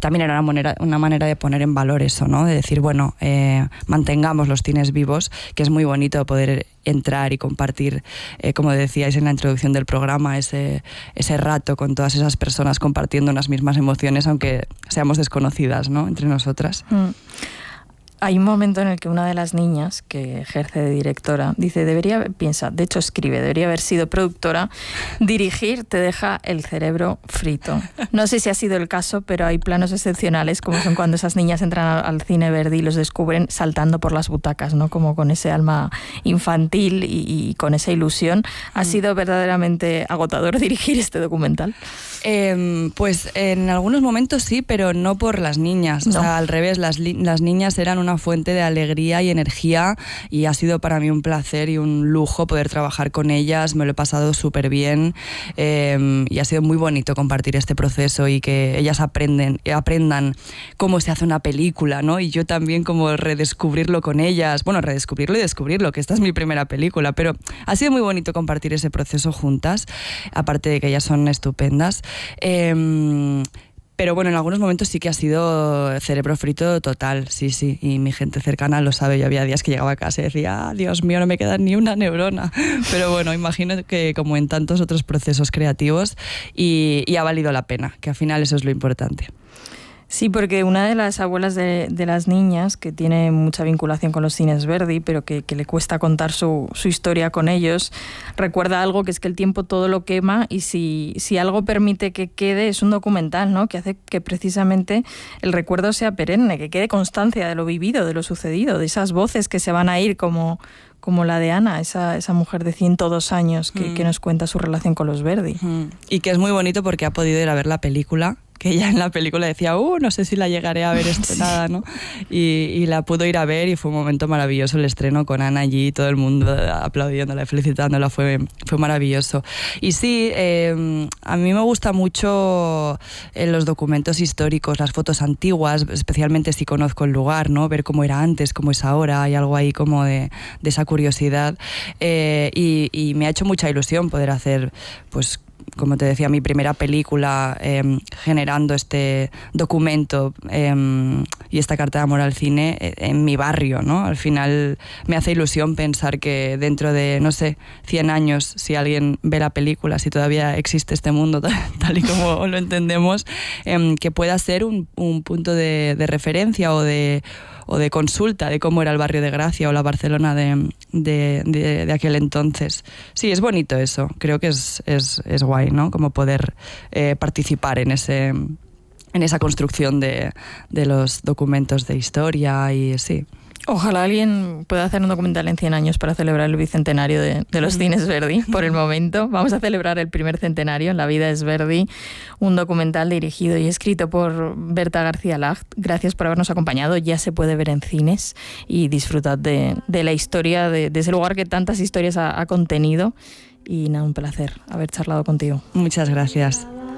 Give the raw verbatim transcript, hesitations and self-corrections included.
también era una manera, una manera de poner en valor eso, ¿no? De decir, bueno, eh, mantengamos los cines vivos, que es muy bonito poder entrar y compartir, eh, como decíais en la introducción del programa, ese, ese rato con todas esas personas compartiendo unas mismas emociones, aunque seamos desconocidas, ¿no? Entre nosotras. Mm. Hay un momento en el que una de las niñas que ejerce de directora dice, debería, piensa, de hecho escribe, debería haber sido productora, dirigir te deja el cerebro frito. No sé si ha sido el caso, pero hay planos excepcionales, como son cuando esas niñas entran al cine Verdi y los descubren saltando por las butacas, ¿no? Como con ese alma infantil y, y con esa ilusión. ¿Ha sido verdaderamente agotador dirigir este documental? Eh, pues en algunos momentos sí, pero no por las niñas. No. O sea, al revés, las, las niñas eran una fuente de alegría y energía y ha sido para mí un placer y un lujo poder trabajar con ellas. Me lo he pasado súper bien eh, y ha sido muy bonito compartir este proceso y que ellas aprenden, aprendan cómo se hace una película, ¿no? Y yo también como redescubrirlo con ellas. Bueno, redescubrirlo y descubrirlo, que esta es mi primera película, pero ha sido muy bonito compartir ese proceso juntas, aparte de que ellas son estupendas. Eh, pero bueno, en algunos momentos sí que ha sido cerebro frito total, sí, sí, y mi gente cercana lo sabe. Yo había días que llegaba a casa y decía, ah, Dios mío, no me queda ni una neurona, pero bueno, imagino que como en tantos otros procesos creativos y, y ha valido la pena, que al final eso es lo importante. Sí, porque una de las abuelas de, de las niñas, que tiene mucha vinculación con los cines Verdi, pero que, que le cuesta contar su, su historia con ellos, recuerda algo, que es que el tiempo todo lo quema y si, si algo permite que quede es un documental, ¿no? Que hace que precisamente el recuerdo sea perenne, que quede constancia de lo vivido, de lo sucedido, de esas voces que se van a ir como... como la de Ana, esa, esa mujer de ciento dos años que, mm. que nos cuenta su relación con los Verdi. Mm. Y que es muy bonito porque ha podido ir a ver la película, que ella en la película decía, uh, no sé si la llegaré a ver estrenada, ¿no? Y, y la pudo ir a ver y fue un momento maravilloso el estreno con Ana allí, todo el mundo aplaudiéndola, felicitándola, fue, fue maravilloso. Y sí, eh, a mí me gusta mucho eh, los documentos históricos, las fotos antiguas, especialmente si conozco el lugar, ¿no? Ver cómo era antes, cómo es ahora, hay algo ahí como de, de esa curiosidad. Eh, y, y me ha hecho mucha ilusión poder hacer, pues, como te decía, mi primera película eh, generando este documento eh, y esta carta de amor al cine eh, en mi barrio, ¿no? Al final me hace ilusión pensar que dentro de, no sé, cien años, si alguien ve la película, si todavía existe este mundo tal, tal y como lo entendemos, eh, que pueda ser un, un punto de, de referencia o de o de consulta de cómo era el barrio de Gracia o la Barcelona de, de, de, de aquel entonces. Sí, es bonito eso, creo que es, es, es guay, ¿no? Como poder eh, participar en ese en esa construcción de, de los documentos de historia y sí. Ojalá alguien pueda hacer un documental en cien años para celebrar el bicentenario de, de los cines Verdi. Por el momento vamos a celebrar el primer centenario, La vida es Verdi, un documental dirigido y escrito por Berta García Lacht. Gracias por habernos acompañado, ya se puede ver en cines y disfrutad de, de la historia, de, de ese lugar que tantas historias ha, ha contenido. Y nada, un placer haber charlado contigo. Muchas gracias.